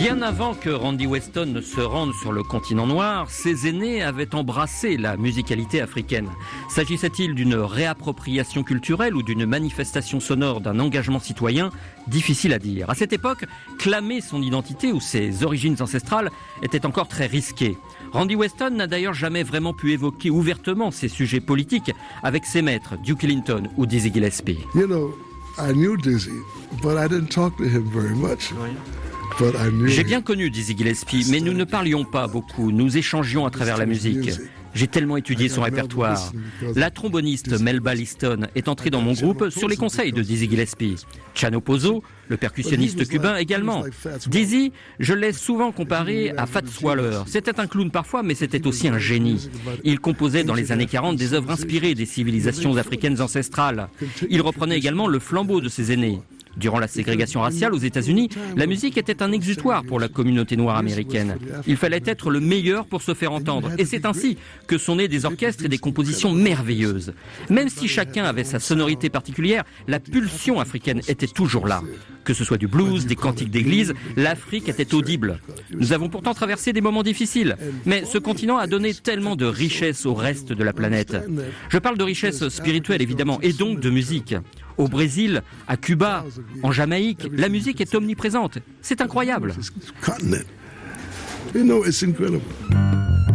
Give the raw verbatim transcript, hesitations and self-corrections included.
Bien avant que Randy Weston ne se rende sur le continent noir, ses aînés avaient embrassé la musicalité africaine. S'agissait-il d'une réappropriation culturelle ou d'une manifestation sonore d'un engagement citoyen? Difficile à dire. À cette époque, clamer son identité ou ses origines ancestrales était encore très risqué. Randy Weston n'a d'ailleurs jamais vraiment pu évoquer ouvertement ses sujets politiques avec ses maîtres, Duke Ellington ou Dizzy Gillespie. You know, I knew Dizzy, but I didn't talk to him very much. Oui. J'ai bien connu Dizzy Gillespie, mais nous ne parlions pas beaucoup, nous échangions à travers la musique. J'ai tellement étudié son répertoire. La tromboniste Melba Liston est entrée dans mon groupe sur les conseils de Dizzy Gillespie. Chano Pozo, le percussionniste cubain également. Dizzy, je l'ai souvent comparé à Fats Waller. C'était un clown parfois, mais c'était aussi un génie. Il composait dans les années quarante des œuvres inspirées des civilisations africaines ancestrales. Il reprenait également le flambeau de ses aînés. Durant la ségrégation raciale aux États-Unis, la musique était un exutoire pour la communauté noire américaine. Il fallait être le meilleur pour se faire entendre. Et c'est ainsi que sont nés des orchestres et des compositions merveilleuses. Même si chacun avait sa sonorité particulière, la pulsion africaine était toujours là. Que ce soit du blues, des cantiques d'église, l'Afrique était audible. Nous avons pourtant traversé des moments difficiles. Mais ce continent a donné tellement de richesse au reste de la planète. Je parle de richesse spirituelle évidemment, et donc de musique. Au Brésil, à Cuba, en Jamaïque, la musique est omniprésente. C'est incroyable. You know, it's incredible.